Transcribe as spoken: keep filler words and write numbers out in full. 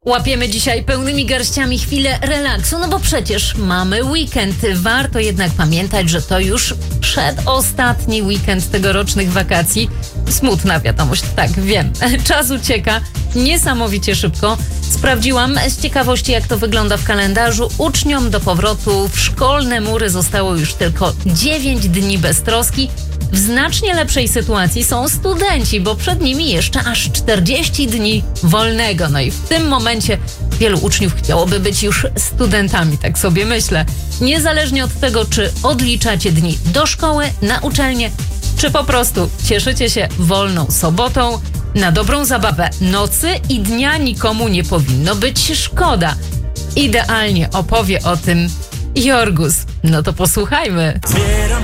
Łapiemy dzisiaj pełnymi garściami chwilę relaksu, no bo przecież mamy weekend. Warto jednak pamiętać, że to już przedostatni weekend tegorocznych wakacji. Smutna wiadomość, tak, wiem. Czas ucieka niesamowicie szybko. Sprawdziłam z ciekawości, jak to wygląda w kalendarzu. Uczniom do powrotu w szkolne mury zostało już tylko dziewięć dni bez troski. W znacznie lepszej sytuacji są studenci, bo przed nimi jeszcze aż czterdzieści dni wolnego. No i w tym momencie wielu uczniów chciałoby być już studentami, tak sobie myślę. Niezależnie od tego, czy odliczacie dni do szkoły, na uczelnię, czy po prostu cieszycie się wolną sobotą, na dobrą zabawę nocy i dnia nikomu nie powinno być szkoda. Idealnie opowie o tym Jorgus. No to posłuchajmy.